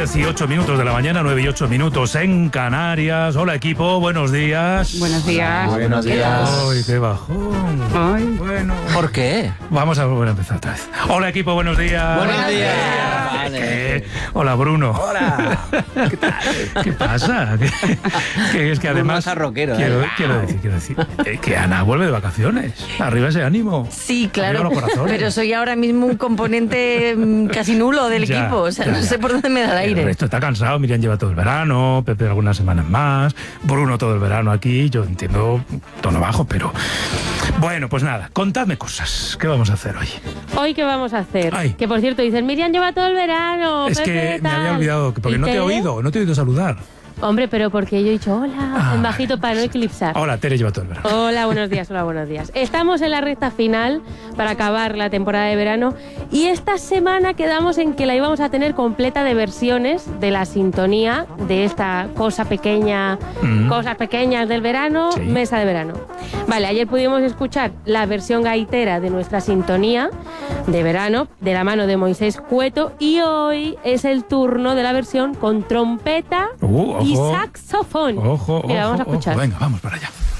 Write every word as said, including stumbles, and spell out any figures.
dieciocho minutos de la mañana, nueve y ocho minutos en Canarias. Hola equipo, buenos días. Buenos días. Buenos días. Ay, qué bajón. Ay. Bueno. ¿Por qué? Vamos a volver a empezar otra vez. Hola equipo, buenos días. Buenos días. Vale. ¿Qué? Hola Bruno. Hola. ¿Qué tal? ¿Qué pasa? Que, que es que además Más rockero, quiero, ¿eh? quiero decir, quiero decir eh, que Ana vuelve de vacaciones. Arriba ese ánimo. Sí, claro, Arriba los corazones. pero soy ahora mismo un componente mm, casi nulo del Ya, equipo, o sea, ya, no ya. sé por dónde me da el El aire. resto está cansado, Miriam lleva todo el verano, Pepe algunas semanas más, Bruno todo el verano aquí, yo entiendo tono bajo, pero... Bueno, pues nada, contadme cosas. ¿Qué vamos a hacer hoy? ¿Hoy qué vamos a hacer? Ay. Que por cierto, dicen, Miriam lleva todo el verano. Es Pepe, que me tal. había olvidado, que porque ¿Y no te he Tere? oído, no te he oído saludar. Hombre, pero porque yo he dicho hola, Ah, en bajito para no eclipsar. Hola, Tere lleva todo el verano. Hola, buenos días, hola, buenos días. Estamos en la recta final para acabar la temporada de verano y esta semana quedamos en que la íbamos a tener completa de versiones de la sintonía de esta cosa pequeña, Mm. cosas pequeñas del verano, Sí. mesa de verano. Vale, ayer pudimos escuchar la versión gaitera de nuestra sintonía de verano de la mano de Moisés Cueto y hoy es el turno de la versión con trompeta Uh, y ojo. saxofón. Ojo, Mira, ojo, vamos a escuchar. ojo. Venga, vamos para allá.